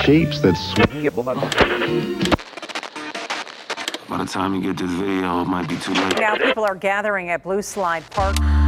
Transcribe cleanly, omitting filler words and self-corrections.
shapes that By the time you get this video, it might be too late. Now people are gathering at Blue Slide Park.